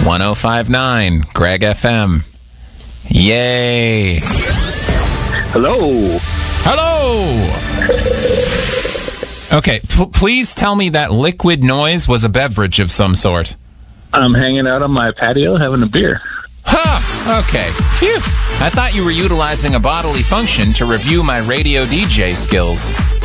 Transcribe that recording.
1059 Greg FM. Yay. Hello. Hello. Okay, please tell me that liquid noise was a beverage of some sort. I'm hanging out on my patio having a beer. Huh, okay. Phew. I thought you were utilizing a bodily function to review my radio DJ skills.